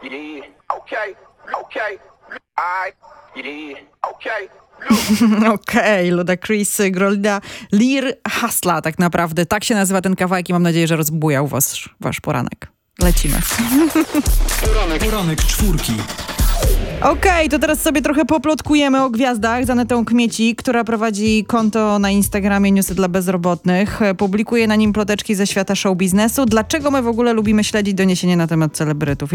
Yeah, okay, okay, alright, yeah, okay. Okej, Ludacris, Grolda, Lir Hasla tak naprawdę. Tak się nazywa ten kawałek i mam nadzieję, że rozbujał wasz poranek. Lecimy. Poranek czwórki. Okej, to teraz sobie trochę poplotkujemy o gwiazdach. Z Anetą Kmiecik, która prowadzi konto na Instagramie Newsy dla bezrobotnych. Publikuje na nim ploteczki ze świata show biznesu. Dlaczego my w ogóle lubimy śledzić doniesienia na temat celebrytów?